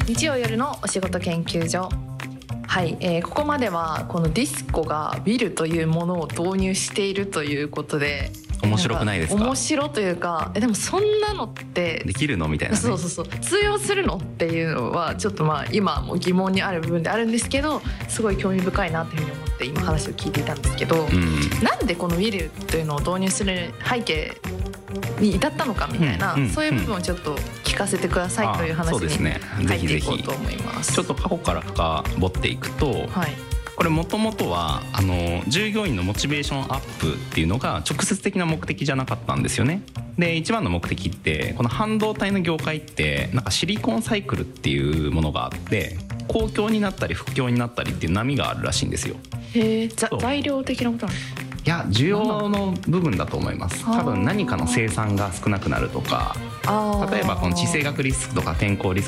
日曜夜のお仕事研究所。はい、ここまではこのディスコがウィルというものを導入しているということで、 面白くないですか？ 面白というか、でもそんなのってできるのみたいなね。 そう通用するのっていうのはちょっと今も疑問にある部分であるんですけど、すごい興味深いなというふうに思って今話を聞いていたんですけど、なんでこのウィルというのを導入する背景に至ったのかみたいな、そういう部分をちょっと聞かせてくださいという話に入っていこうと思います。 ちょっと過去から深掘っていくと、これもともとは従業員のモチベーションアップっていうのが直接的な目的じゃなかったんですよね。で一番の目的ってこの半導体の業界ってなんかシリコンサイクルっていうものがあって、好況になったり不況になったりっていう波があるらしいんですよ。 材料的なことなんですか？ いや、需要の部分だと思います。多分何かの生産が少なくなるとか、例えばこの地政学リスクとか天候リス